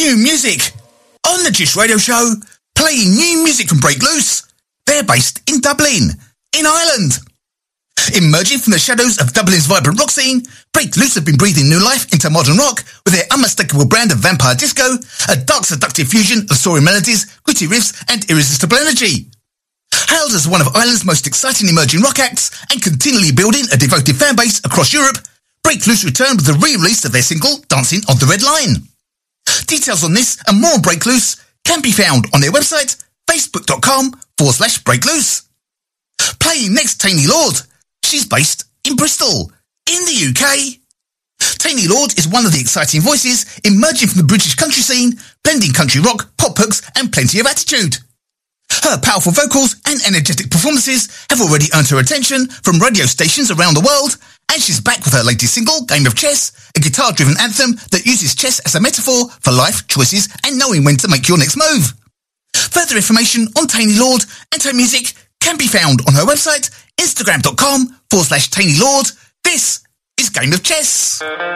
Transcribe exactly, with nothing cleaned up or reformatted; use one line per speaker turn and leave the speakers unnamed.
new music on the Gish Radio Show, playing new music from Break Loose. They're based in Dublin, in Ireland. Emerging from the shadows of Dublin's vibrant rock scene, Break Loose have been breathing new life into modern rock with their unmistakable brand of vampire disco, a dark seductive fusion of soaring melodies, gritty riffs and irresistible energy. Hailed as one of Ireland's most exciting emerging rock acts and continually building a devoted fan base across Europe, Break Loose returned with the re-release of their single, Dancing on the Red Line. Details on this and more on Break Loose can be found on their website, facebook.com forward slash Break Loose. Playing next, Tainee Lord. She's based in Bristol, in the U K. Tainee Lord is one of the exciting voices emerging from the British country scene, blending country rock, pop hooks and plenty of attitude. Her powerful vocals and energetic performances have already earned her attention from radio stations around the world, and she's back with her latest single, Game of Chess, a guitar-driven anthem that uses chess as a metaphor for life, choices, and knowing when to make your next move. Further information on Tainee Lord and her music can be found on her website, instagram.com forward slash Tainee Lord. This is Game of Chess.